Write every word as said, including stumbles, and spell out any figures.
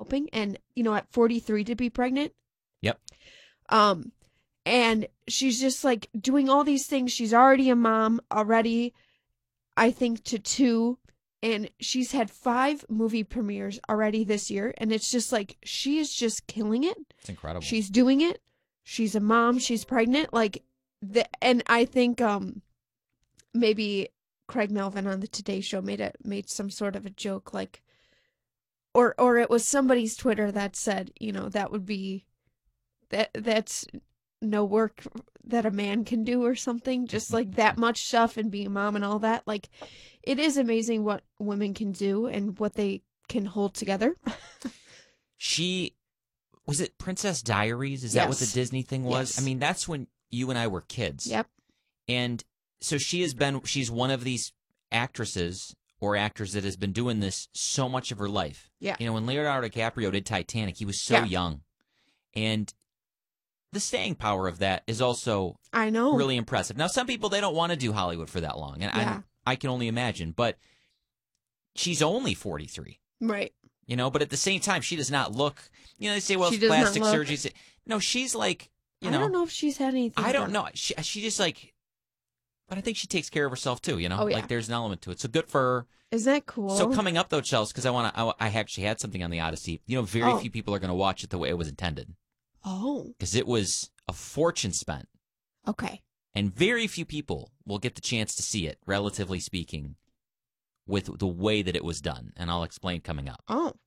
helping. And, you know, at forty-three to be pregnant. Yep. Um, and she's just like doing all these things. She's already a mom already, I think, to two. And she's had five movie premieres already this year. And it's just like, she is just killing it. It's incredible. She's doing it. She's a mom. She's pregnant. Like, the, and I think um, maybe Craig Melvin on the Today Show made a, made some sort of a joke, like, or, or it was somebody's Twitter that said, you know, that would be, that that's no work that a man can do or something, just like that much stuff and being a mom and all that. Like, it is amazing what women can do and what they can hold together. She, was it Princess Diaries? Is Yes. that what the Disney thing was? Yes. I mean, that's when you and I were kids. Yep. And so she has been, she's one of these actresses or actors that has been doing this so much of her life. Yeah. You know, when Leonardo DiCaprio did Titanic, he was so Yeah. young. And the staying power of that is also I know. really impressive. Now, some people, they don't want to do Hollywood for that long. And Yeah. I, I can only imagine. But she's only forty-three. Right. You know, but at the same time, she does not look, you know, they say, well, She it's does not plastic look- surgery. No, she's like, you know. I don't know if she's had anything. I don't done. know. She, she just like, but I think she takes care of herself too, you know? Oh, yeah. Like there's an element to it. So good for her. Is that cool? So coming up though, Chelsea, because I want to, I, I actually had something on the Odyssey. You know, very Oh. few people are going to watch it the way it was intended Oh, because it was a fortune spent. okay. And very few people will get the chance to see it, relatively speaking, with the way that it was done. And I'll explain coming up. Oh,